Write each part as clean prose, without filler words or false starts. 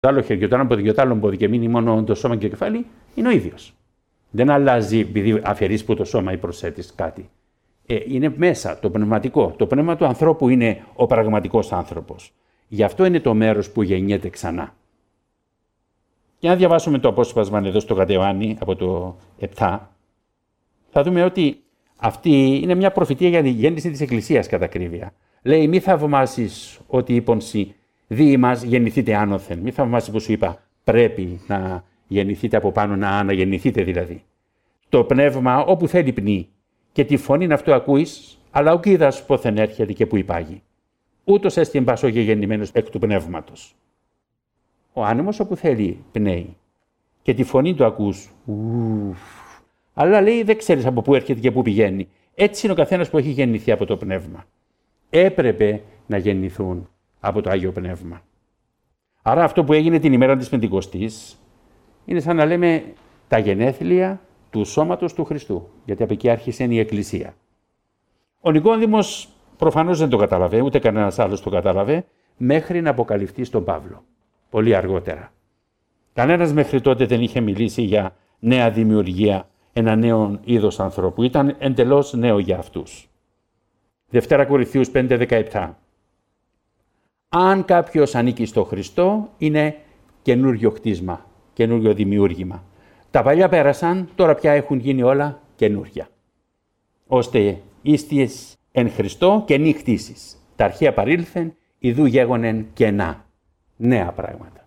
το άλλο χέρι και το άλλο πόδι και το άλλο πόδι και μείνει μόνο το σώμα και το κεφάλι, είναι ο ίδιος. Δεν αλλάζει επειδή αφαιρείς που το σώμα ή προσθέτεις κάτι. Είναι μέσα το πνευματικό. Το πνεύμα του ανθρώπου είναι ο πραγματικός άνθρωπος. Γι' αυτό είναι το μέρος που γεννιέται ξανά. Για να διαβάσουμε το απόσπασμα εδώ στο Κατεβάνι από το 7, θα δούμε ότι αυτή είναι μια προφητεία για τη γέννηση της Εκκλησίας κατά ακρίβεια. Λέει, μη θαυμάσεις ότι είπον σοι, δι' μας γεννηθείτε άνωθεν. Μη θαυμάσεις που σου είπα, πρέπει να γεννηθείτε από πάνω, να αναγεννηθείτε δηλαδή. Το πνεύμα όπου θέλει πνί και τη φωνή αυτού ακούεις, αλλά ουκ είδας πόθεν έρχεται και που υπάγει. Ούτως έστιν πασό γεννημένος εκ του πνεύματος. Ο άνεμος όπου θέλει πνέει και τη φωνή του ακούς. Αλλά λέει δεν ξέρεις από πού έρχεται και πού πηγαίνει. Έτσι είναι ο καθένας που έχει γεννηθεί από το πνεύμα. Έπρεπε να γεννηθούν από το Άγιο Πνεύμα. Άρα αυτό που έγινε την ημέρα της Πεντηκοστής είναι σαν να λέμε τα γενέθλια του σώματος του Χριστού. Γιατί από εκεί άρχισε η Εκκλησία. Ο Νικόδημος προφανώς δεν το κατάλαβε, ούτε κανένας άλλος το κατάλαβε, μέχρι να αποκαλυφθεί στον Παύλο. Πολύ αργότερα. Κανένας μέχρι τότε δεν είχε μιλήσει για νέα δημιουργία, ένα νέο είδος ανθρώπου. Ήταν εντελώς νέο για αυτούς. Δευτέρα Κορινθίους 5:17. Αν κάποιος ανήκει στο Χριστό, είναι καινούριο κτίσμα, καινούριο δημιούργημα. Τα παλιά πέρασαν, τώρα πια έχουν γίνει όλα καινούρια. Ώστε ίστιες εν Χριστώ καινή κτίσεις. Τα αρχαία παρήλθεν, ιδού γέγονεν κενά. Νέα πράγματα.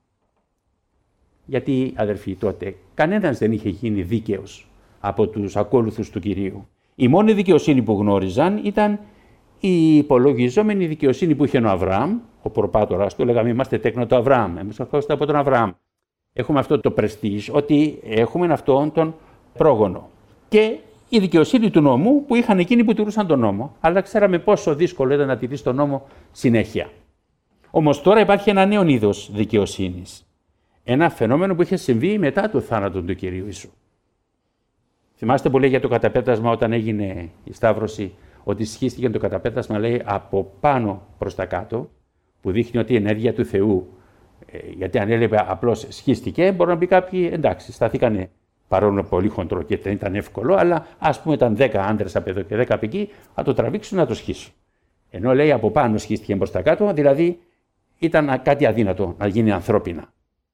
Γιατί, αδερφοί, τότε κανένας δεν είχε γίνει δίκαιος από τους ακόλουθους του Κυρίου. Η μόνη δικαιοσύνη που γνώριζαν ήταν η υπολογιζόμενη δικαιοσύνη που είχε ο Αβραάμ, ο προπάτορας του, λέγαμε είμαστε τέκνο του Αβραάμ, εμείς ερχόμαστε από τον Αβραάμ. Έχουμε αυτό το πρεστίζ, ότι έχουμε αυτόν τον πρόγονο. Και η δικαιοσύνη του νόμου που είχαν εκείνοι που τηρούσαν τον νόμο, αλλά ξέραμε πόσο δύσκολο ήταν να τηρείς τον νόμο συνέχεια. Όμως τώρα υπάρχει ένα νέο είδος δικαιοσύνης. Ένα φαινόμενο που είχε συμβεί μετά το θάνατο του Κυρίου Ιησού. Θυμάστε που λέει για το καταπέτασμα όταν έγινε η Σταύρωση, ότι σχίστηκε το καταπέτασμα, λέει, από πάνω προς τα κάτω, που δείχνει ότι η ενέργεια του Θεού, γιατί αν έλεγε απλώς σχίστηκε, μπορεί να πει κάποιοι, εντάξει, σταθήκανε παρόλο πολύ χοντρό και δεν ήταν εύκολο, αλλά ας πούμε ήταν 10 άντρες από εδώ και 10 από εκεί, να το τραβήξουν να το σχίσουν. Ενώ λέει από πάνω σχίστηκε προς τα κάτω, δηλαδή ήταν κάτι αδύνατο να γίνει ανθρώπινα.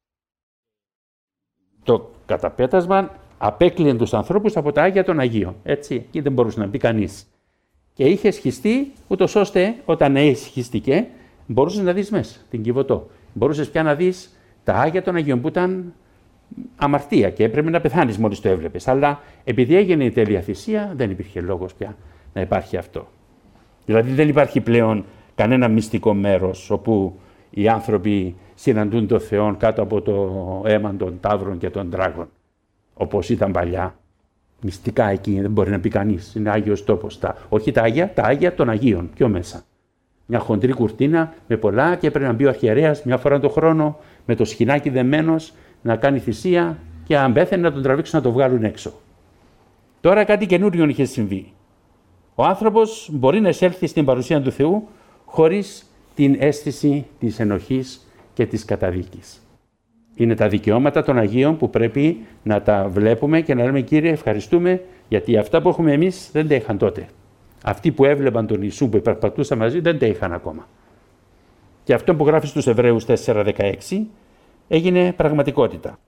Το καταπέτασμα απέκλειε τους ανθρώπους από τα Άγια των Αγίων. Έτσι, εκεί δεν μπορούσε να μπει κανείς. Και είχε σχιστεί, ούτως ώστε όταν σχίστηκε, μπορούσες να δεις μέσα την Κιβωτό. Μπορούσες πια να δεις τα Άγια των Αγίων που ήταν αμαρτία και έπρεπε να πεθάνεις μόλις το έβλεπες. Αλλά επειδή έγινε η τέλεια θυσία, δεν υπήρχε λόγος πια να υπάρχει αυτό. Δηλαδή δεν υπάρχει πλέον κανένα μυστικό μέρος όπου οι άνθρωποι συναντούν τον Θεό κάτω από το αίμα των ταύρων και των τράγων. Όπως ήταν παλιά. Μυστικά εκεί δεν μπορεί να πει κανείς. Είναι Άγιος τόπος. Όχι τα Άγια των Αγίων. Πιο μέσα. Μια χοντρή κουρτίνα με πολλά και πρέπει να μπει ο αρχιερέας μια φορά το χρόνο με το σχοινάκι δεμένος να κάνει θυσία και αν πέθαινε να τον τραβήξουν να το βγάλουν έξω. Τώρα κάτι καινούριο είχε συμβεί. Ο άνθρωπος μπορεί να εισέλθει στην παρουσία του Θεού χωρίς την αίσθηση της ενοχής και της καταδίκης. Είναι τα δικαιώματα των Αγίων που πρέπει να τα βλέπουμε και να λέμε Κύριε ευχαριστούμε γιατί αυτά που έχουμε εμείς δεν τα είχαν τότε. Αυτοί που έβλεπαν τον Ιησού που περπατούσαν μαζί δεν τα είχαν ακόμα. Και αυτό που γράφει στους Εβραίους 4:16 έγινε πραγματικότητα.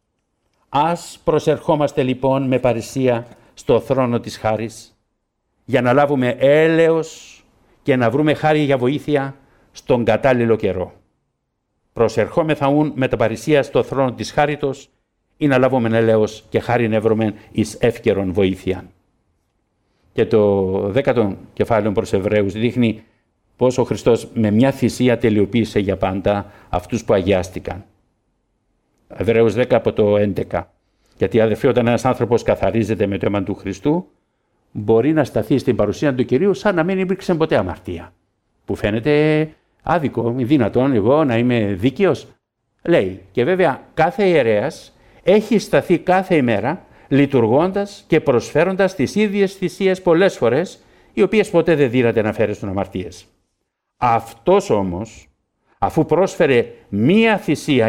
Ας προσερχόμαστε λοιπόν με παρησία στο θρόνο της χάρης για να λάβουμε έλεος και να βρούμε χάρη για βοήθεια στον κατάλληλο καιρό. Προσερχόμεθα ούν με τα παρησία στο θρόνο της χάριτος ή να λάβουμε έλεος και χάριν εύρωμεν εις εύκαιρον βοήθειαν. Και το 10ο κεφάλαιο προς Εβραίους δείχνει πώς ο Χριστός με μια θυσία τελειοποίησε για πάντα αυτούς που αγιάστηκαν. Εβραίους 10 από το 11. Γιατί αδερφοί, όταν ένας άνθρωπος καθαρίζεται με το αίμα του Χριστού, μπορεί να σταθεί στην παρουσία του Κυρίου σαν να μην υπήρξε ποτέ αμαρτία. Που φαίνεται άδικο, μη δυνατόν εγώ να είμαι δίκαιος. Λέει, και βέβαια κάθε ιερέας έχει σταθεί κάθε ημέρα λειτουργώντας και προσφέροντας τις ίδιες θυσίες πολλές φορές, οι οποίες ποτέ δεν δίνατε να φέρουν αμαρτίες. Αυτός όμως, αφού πρόσφερε μία θυσία